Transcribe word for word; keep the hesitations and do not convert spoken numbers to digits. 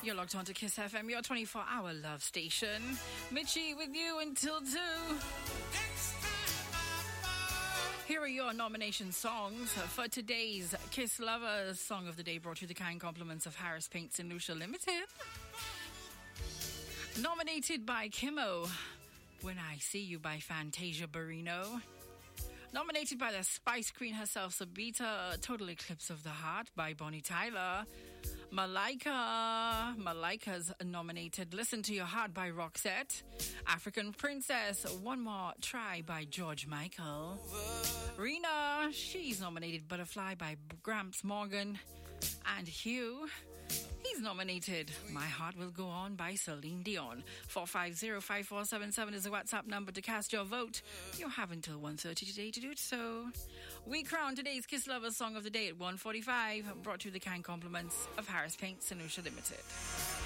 You're locked on to Kiss F M, your twenty-four hour love station. Mitchie with you until two. Here are your nomination songs for today's Kiss Lovers Song of the Day, brought to you the kind compliments of Harris Paints and Lucia Limited. Nominated by Kimmo, When I See You by Fantasia Barrino. Nominated by the Spice Queen herself, Sabita, Total Eclipse of the Heart by Bonnie Tyler. Malaika, Malaika's nominated Listen to Your Heart by Roxette. African Princess, One More Try by George Michael. Rena, she's nominated Butterfly by Gramps Morgan. And Hugh, he's nominated My Heart Will Go On by Celine Dion. four five zero, five four seven seven is the WhatsApp number to cast your vote. You have until one thirty today to do it so. We crown today's Kiss Lovers Song of the Day at one forty-five, brought to you the kind compliments of Harris Paints and Lucia Limited.